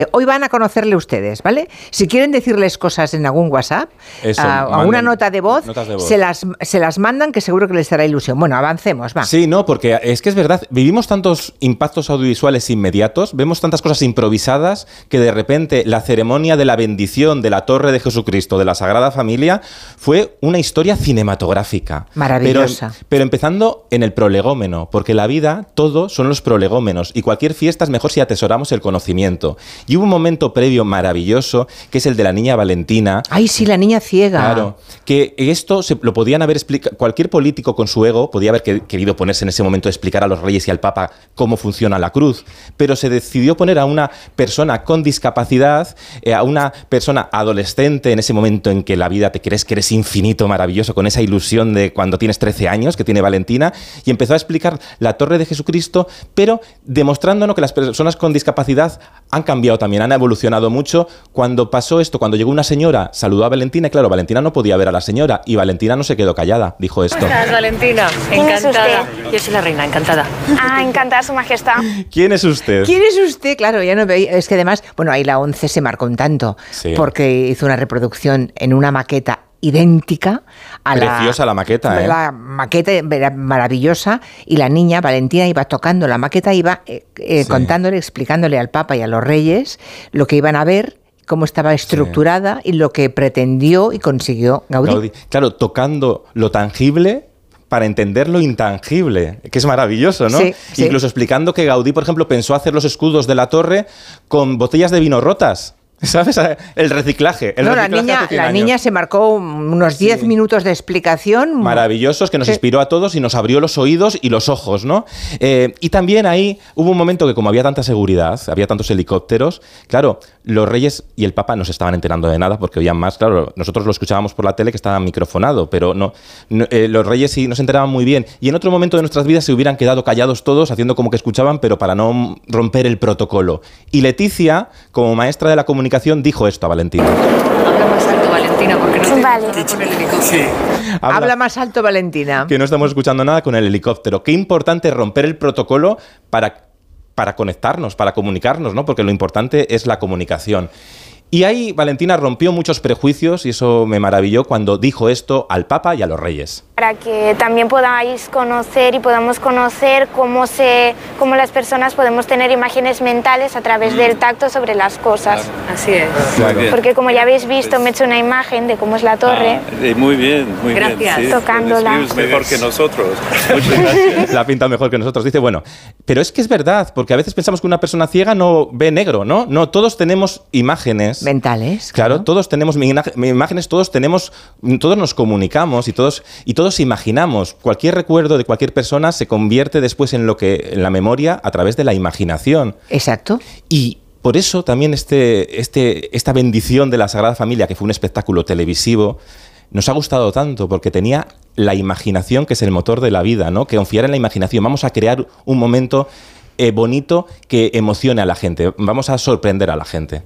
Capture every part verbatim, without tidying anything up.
Hoy van a conocerle ustedes, ¿vale? Si quieren decirles cosas en algún WhatsApp, Eso, a, a una nota de voz, de voz. Se, las, se las mandan, que seguro que les hará ilusión. Bueno, avancemos, va. Sí, no, porque es que es verdad, vivimos tantos impactos audiovisuales inmediatos, vemos tantas cosas improvisadas, que de repente la ceremonia de la bendición de la Torre de Jesucristo, de la Sagrada Familia, fue una historia cinematográfica. Maravillosa. Pero, pero empezando en el prolegómeno, porque la vida, todo son los prolegómenos, y cualquier fiesta es mejor si atesoramos el conocimiento. Y hubo un momento previo maravilloso, que es el de la niña Valentina. ¡Ay, sí, la niña ciega! Claro, que esto se lo podían haber explicado, cualquier político con su ego podía haber que, querido ponerse en ese momento a explicar a los reyes y al papa cómo funciona la cruz, pero se decidió poner a una persona con discapacidad, eh, a una persona adolescente en ese momento en que la vida te crees que eres infinito, maravilloso, con esa ilusión de cuando tienes trece años, que tiene Valentina, y empezó a explicar la Torre de Jesucristo, pero demostrándonos que las personas con discapacidad han cambiado también, han evolucionado mucho. Cuando pasó esto, cuando llegó una señora, saludó a Valentina, y claro, Valentina no podía ver a la señora, y Valentina no se quedó callada, dijo esto. ¿Cómo estás, Valentina? Encantada. Yo soy la reina, encantada. Ah, encantada, Su Majestad. ¿Quién es usted? ¿Quién es usted? Claro, ya no veía. Es que además, bueno, ahí la ONCE se marcó un tanto, sí, porque hizo una reproducción en una maqueta idéntica a la... Preciosa la maqueta, ¿eh? La maqueta era maravillosa, y la niña, Valentina, iba tocando la maqueta, iba eh, eh, sí. contándole, explicándole al Papa y a los Reyes lo que iban a ver, cómo estaba estructurada, sí, y lo que pretendió y consiguió Gaudí. Gaudí. Claro, tocando lo tangible para entender lo intangible, que es maravilloso, ¿no? Sí, sí. Incluso explicando que Gaudí, por ejemplo, pensó hacer los escudos de la torre con botellas de vino rotas. ¿Sabes? El reciclaje. El no, reciclaje la niña, la niña se marcó unos diez sí. minutos de explicación. Maravillosos, que nos sí. inspiró a todos y nos abrió los oídos y los ojos, ¿no? Eh, y también ahí hubo un momento que, como había tanta seguridad, había tantos helicópteros, claro, los reyes y el papa no se estaban enterando de nada porque oían más. Claro, nosotros lo escuchábamos por la tele, que estaba microfonado, pero no, no eh, los reyes sí no se enteraban muy bien. Y en otro momento de nuestras vidas se hubieran quedado callados todos, haciendo como que escuchaban, pero para no romper el protocolo. Y Leticia, como maestra de la comunicación, dijo esto a Valentina. Habla más alto, Valentina, porque no te vale. con el helicóptero. Sí. Habla, Habla más alto, Valentina. Que no estamos escuchando nada con el helicóptero. Qué importante es romper el protocolo para, para conectarnos, para comunicarnos, ¿no? Porque lo importante es la comunicación. Y ahí Valentina rompió muchos prejuicios, y eso me maravilló cuando dijo esto al Papa y a los Reyes. Para que también podáis conocer y podamos conocer cómo, se, cómo las personas podemos tener imágenes mentales a través del tacto sobre las cosas. Así es. Claro. Porque como ya habéis visto, me he hecho una imagen de cómo es la torre. Ah, muy bien, muy gracias. bien. Sí, tocándola. Lo describes mejor que nosotros. Muchas gracias. La pinta mejor que nosotros. Dice, bueno, pero es que es verdad, porque a veces pensamos que una persona ciega no ve negro, ¿no? No, todos tenemos imágenes mentales. Claro, claro. todos tenemos imágenes, todos tenemos, todos nos comunicamos y todos, y todos imaginamos. Cualquier recuerdo de cualquier persona se convierte después en lo que, en la memoria, a través de la imaginación. Exacto. Y por eso también este, este, esta bendición de la Sagrada Familia, que fue un espectáculo televisivo, nos ha gustado tanto, porque tenía la imaginación, que es el motor de la vida, ¿no? Que confiar en la imaginación. Vamos a crear un momento eh, bonito que emocione a la gente. Vamos a sorprender a la gente.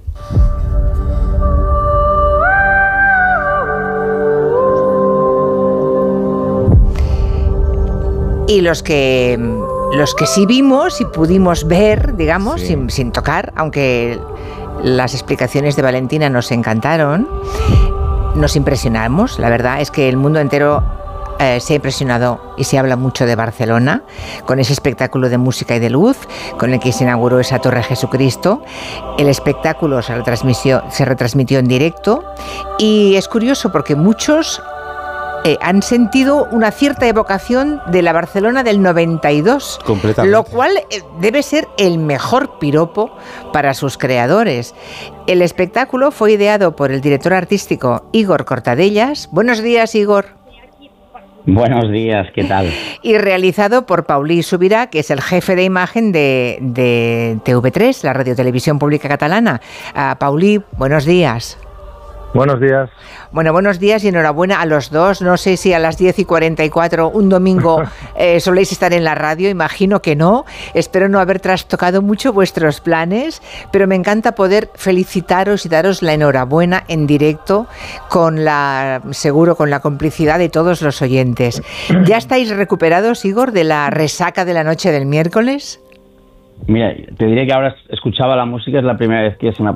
Y los que, los que sí vimos y pudimos ver, digamos, sí. sin, sin tocar, aunque las explicaciones de Valentina nos encantaron, nos impresionamos. La verdad es que el mundo entero eh, se ha impresionado y se habla mucho de Barcelona, con ese espectáculo de música y de luz, con el que se inauguró esa Torre Jesucristo. El espectáculo se retransmitió, se retransmitió en directo, y es curioso porque muchos Eh, han sentido una cierta evocación de la Barcelona del noventa y dos, lo cual eh, debe ser el mejor piropo para sus creadores. El espectáculo fue ideado por el director artístico Igor Cortadellas. Buenos días, Igor. Buenos días, ¿qué tal? Y realizado por Paulí Subirà, que es el jefe de imagen de, de T V tres, la radiotelevisión pública catalana. Uh, Paulí, buenos días. Buenos días. Bueno, buenos días y enhorabuena a los dos. No sé si a las diez y cuarenta y cuatro un domingo eh, soléis estar en la radio, imagino que no. Espero no haber trastocado mucho vuestros planes, pero me encanta poder felicitaros y daros la enhorabuena en directo, con la, seguro con la complicidad de todos los oyentes. ¿Ya estáis recuperados, Igor, de la resaca de la noche del miércoles? Mira, te diré que ahora escuchaba la música, es la primera vez que se me